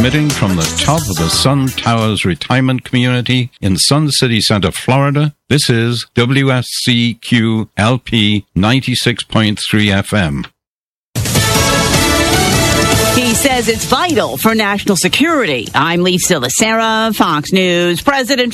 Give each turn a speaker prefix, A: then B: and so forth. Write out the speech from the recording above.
A: transmitting from the top of the Sun Towers Retirement Community in Sun City Center, Florida. This is WSCQ LP 96.3 FM.
B: He says it's vital for national security. I'm Lisa Lacera, Fox News. President